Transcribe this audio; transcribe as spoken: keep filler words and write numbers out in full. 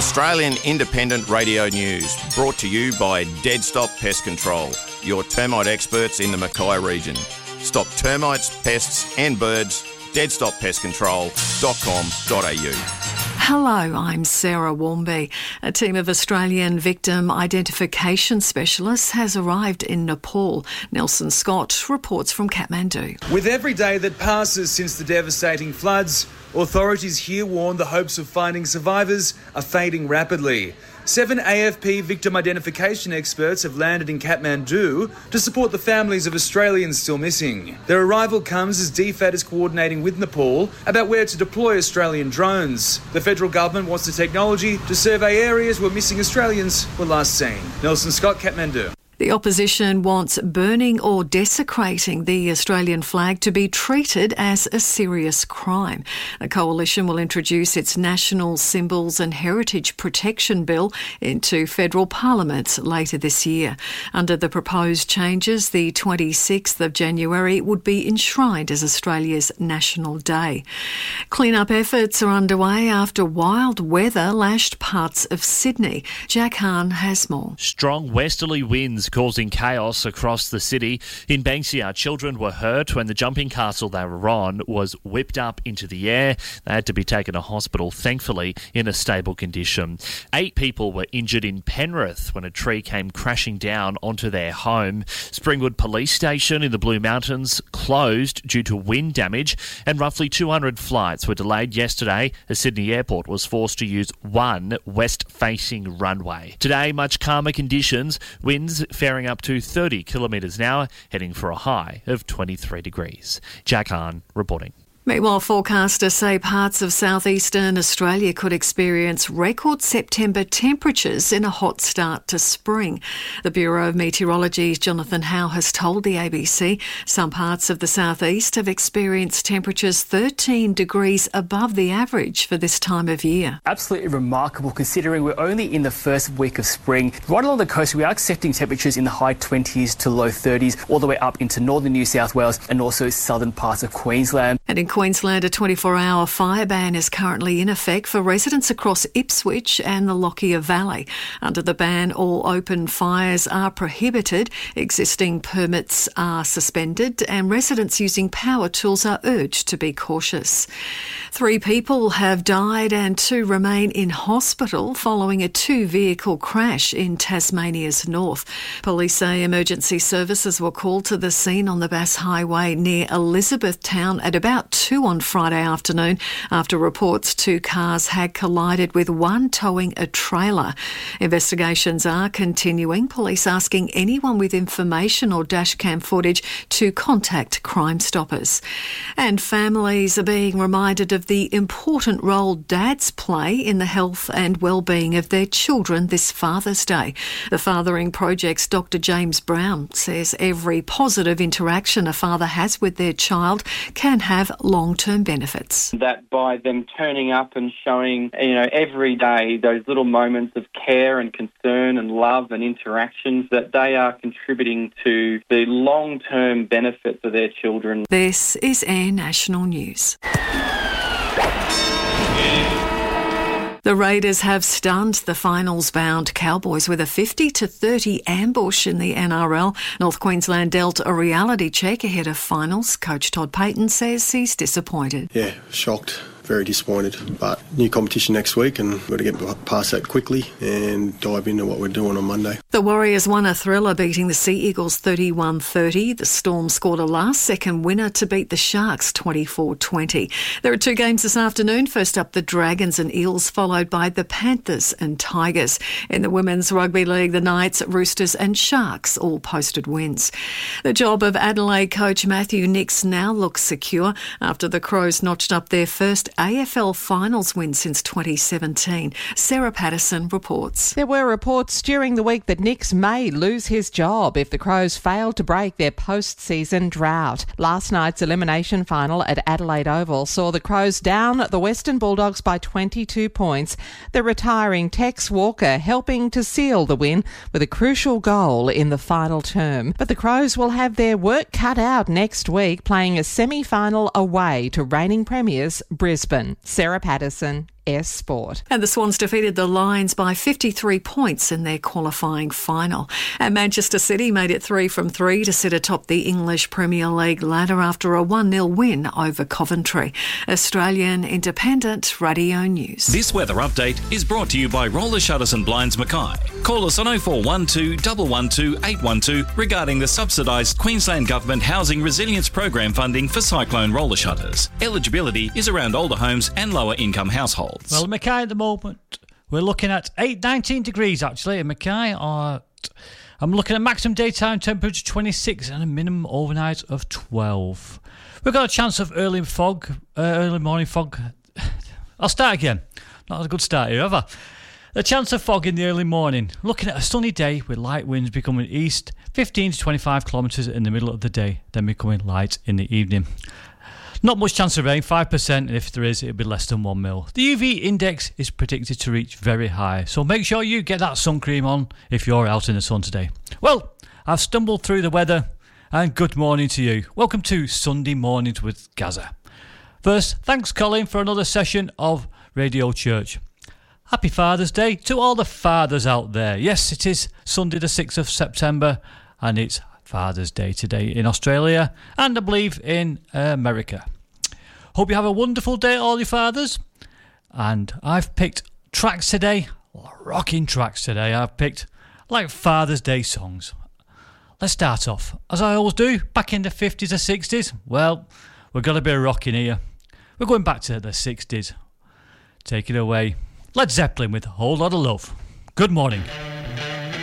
Australian Independent Radio News, brought to you by Dead Stop Pest Control, your termite experts in the Mackay region. Stop termites, pests and birds. dead stop pest control dot com dot a u. Hello, I'm Sarah Warmby. A team of Australian victim identification specialists has arrived in Nepal. Nelson Scott reports from Kathmandu. With every day that passes since the devastating floods, authorities here warn the hopes of finding survivors are fading rapidly. Seven A F P victim identification experts have landed in Kathmandu to support the families of Australians still missing. Their arrival comes as D FAT is coordinating with Nepal about where to deploy Australian drones. The federal government wants the technology to survey areas where missing Australians were last seen. Nelson Scott, Kathmandu. The opposition wants burning or desecrating the Australian flag to be treated as a serious crime. The coalition will introduce its National Symbols and Heritage Protection Bill into federal parliament later this year. Under the proposed changes, the twenty-sixth of January would be enshrined as Australia's National Day. Clean-up efforts are underway after wild weather lashed parts of Sydney. Jack Hahn has more. Strong westerly winds causing chaos across the city. In Banksia, children were hurt when the jumping castle they were on was whipped up into the air. They had to be taken to hospital, thankfully in a stable condition. Eight people were injured in Penrith when a tree came crashing down onto their home. Springwood Police Station in the Blue Mountains closed due to wind damage, and roughly two hundred flights were delayed yesterday as Sydney Airport was forced to use one west-facing runway. Today, much calmer conditions, winds faring up to thirty kilometres an hour, heading for a high of twenty-three degrees. Jack Hahn reporting. Meanwhile, forecasters say parts of southeastern Australia could experience record September temperatures in a hot start to spring. The Bureau of Meteorology's Jonathan Howe has told the A B C some parts of the southeast have experienced temperatures thirteen degrees above the average for this time of year. Absolutely remarkable considering we're only in the first week of spring. Right along the coast, we are accepting temperatures in the high twenties to low thirties, all the way up into northern New South Wales and also southern parts of Queensland. And in Queensland, a twenty-four hour fire ban is currently in effect for residents across Ipswich and the Lockyer Valley. Under the ban, all open fires are prohibited, existing permits are suspended, and residents using power tools are urged to be cautious. Three people have died and two remain in hospital following a two-vehicle crash in Tasmania's north. Police say emergency services were called to the scene on the Bass Highway near Elizabethtown at about two on Friday afternoon after reports two cars had collided with one towing a trailer. Investigations are continuing, police asking anyone with information or dashcam footage to contact Crime Stoppers. And families are being reminded of the important role dads play in the health and well-being of their children this Father's Day. The Fathering Project's Doctor James Brown says every positive interaction a father has with their child can have long-term benefits. That by them turning up and showing, you know, every day those little moments of care and concern and love and interactions, that they are contributing to the long-term benefits of their children. This is Air National News. The Raiders have stunned the finals-bound Cowboys with a fifty to thirty ambush in the N R L. North Queensland dealt a reality check ahead of finals. Coach Todd Payton says he's disappointed. Yeah, shocked. Very disappointed, but new competition next week and we've got to get past that quickly and dive into what we're doing on Monday. The Warriors won a thriller beating the Sea Eagles thirty-one thirty. The Storm scored a last-second winner to beat the Sharks twenty-four twenty. There are two games this afternoon. First up, the Dragons and Eels, followed by the Panthers and Tigers. In the Women's Rugby League, the Knights, Roosters and Sharks all posted wins. The job of Adelaide coach Matthew Nicks now looks secure after the Crows notched up their first A F L finals win since twenty seventeen. Sarah Patterson reports. There were reports during the week that Nicks may lose his job if the Crows fail to break their post-season drought. Last night's elimination final at Adelaide Oval saw the Crows down the Western Bulldogs by twenty-two points. The retiring Tex Walker helping to seal the win with a crucial goal in the final term. But the Crows will have their work cut out next week, playing a semi-final away to reigning premiers Brisbane. Sarah Patterson, S Sport. And the Swans defeated the Lions by fifty-three points in their qualifying final. And Manchester City made it three from three to sit atop the English Premier League ladder after a one nil win over Coventry. Australian Independent Radio News. This weather update is brought to you by Roller Shutters and Blinds Mackay. Call us on oh four one two, one one two, eight one two regarding the subsidised Queensland Government Housing Resilience Program funding for cyclone roller shutters. Eligibility is around older homes and lower income households. Well, Mackay at the moment, we're looking at eight, nineteen degrees actually in Mackay. Or I'm looking at maximum daytime temperature twenty-six and a minimum overnight of twelve. We've got a chance of early fog, uh, early morning fog. I'll start again. Not a good start here, have I? A chance of fog in the early morning. Looking at a sunny day with light winds becoming east, fifteen to twenty-five kilometres in the middle of the day, then becoming light in the evening. Not much chance of rain, five percent, and if there is, it'll be less than one mil. The U V index is predicted to reach very high, so make sure you get that sun cream on if you're out in the sun today. Well, I've stumbled through the weather, and good morning to you. Welcome to Sunday Mornings with Gaza. First, thanks Colin for another session of Radio Church. Happy Father's Day to all the fathers out there. Yes, it is Sunday the sixth of September, and it's Father's Day today in Australia and I believe in America. Hope you have a wonderful day, all your fathers. And I've picked tracks today, rocking tracks today. I've picked like Father's Day songs. Let's start off, as I always do, back in the fifties or sixties. Well, we've got a bit of rocking here. We're going back to the sixties. Take it away. Led Zeppelin with A Whole Lot of Love. Good morning.